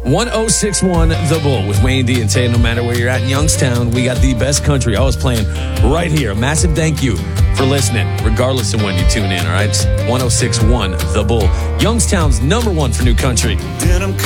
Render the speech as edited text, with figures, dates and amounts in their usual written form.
1061 The Bull with Wayne D and Tay. No matter where you're at in Youngstown, we got the best country always playing right here. A massive thank you for listening, regardless of when you tune in, all right? 1061 The Bull, Youngstown's #1 for new country.